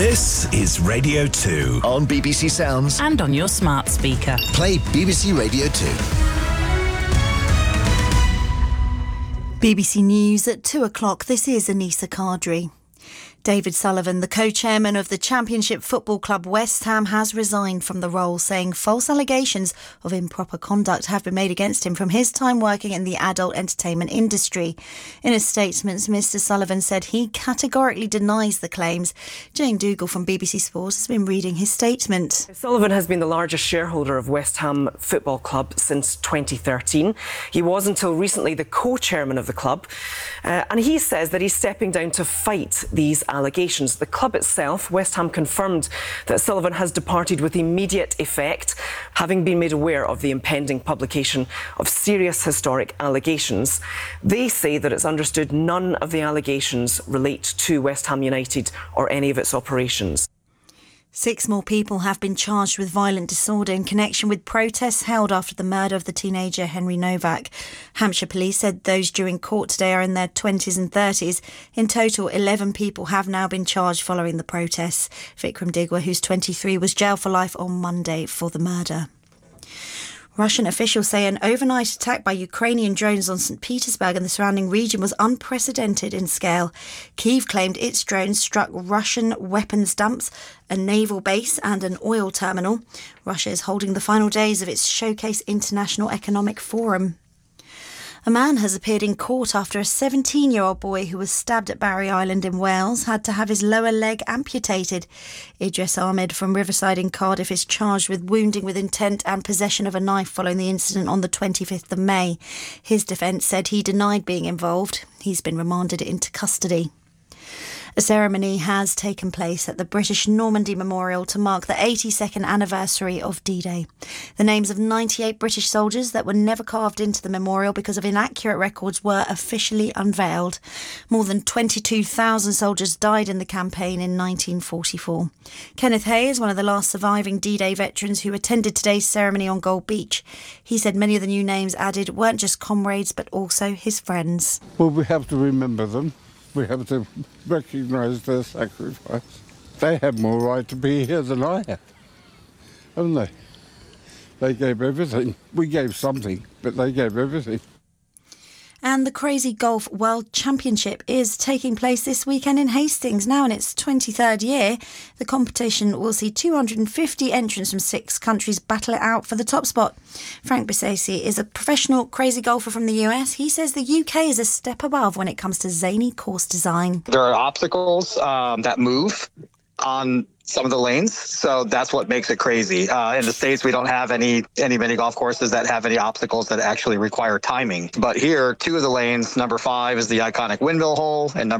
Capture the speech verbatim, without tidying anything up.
This is Radio two on B B C Sounds and on your smart speaker. Play B B C Radio two. B B C News at two o'clock. This is Anissa Kadri. David Sullivan, the co-chairman of the Championship football club West Ham, has resigned from the role, saying false allegations of improper conduct have been made against him from his time working in the adult entertainment industry. In a statement, Mr Sullivan said he categorically denies the claims. Jane Dougal from B B C Sports has been reading his statement. Sullivan has been the largest shareholder of West Ham Football Club since twenty thirteen. He was until recently the co-chairman of the club, uh, and he says that he's stepping down to fight these allegations. The club itself, West Ham, confirmed that Sullivan has departed with immediate effect, having been made aware of the impending publication of serious historic allegations. They say that it's understood none of the allegations relate to West Ham United or any of its operations. Six more people have been charged with violent disorder in connection with protests held after the murder of the teenager Henry Novak. Hampshire Police said those due in court today are in their twenties and thirties. In total, eleven people have now been charged following the protests. Vikram Digwa, who's twenty-three, was jailed for life on Monday for the murder. Russian officials say an overnight attack by Ukrainian drones on Saint Petersburg and the surrounding region was unprecedented in scale. Kyiv claimed its drones struck Russian weapons dumps, a naval base and an oil terminal. Russia is holding the final days of its Showcase International Economic Forum. A man has appeared in court after a seventeen-year-old boy who was stabbed at Barry Island in Wales had to have his lower leg amputated. Idris Ahmed from Riverside in Cardiff is charged with wounding with intent and possession of a knife following the incident on the twenty-fifth of May. His defence said he denied being involved. He's been remanded into custody. A ceremony has taken place at the British Normandy Memorial to mark the eighty-second anniversary of D-Day. The names of ninety-eight British soldiers that were never carved into the memorial because of inaccurate records were officially unveiled. More than twenty-two thousand soldiers died in the campaign in nineteen forty-four. Kenneth Hay is one of the last surviving D-Day veterans who attended today's ceremony on Gold Beach. He said many of the new names added weren't just comrades but also his friends. Well, we have to remember them. We have to recognise their sacrifice. They have more right to be here than I have, haven't they? They gave everything. We gave something, but they gave everything. And the Crazy Golf World Championship is taking place this weekend in Hastings. Now in its twenty-third year, the competition will see two hundred fifty entrants from six countries battle it out for the top spot. Frank Bisacci is a professional crazy golfer from the U S. He says the U K is a step above when it comes to zany course design. There are obstacles um, that move on some of the lanes, so that's what makes it crazy. Uh, in the States, we don't have any any mini golf courses that have any obstacles that actually require timing. But here, two of the lanes, number five is the iconic windmill hole, and number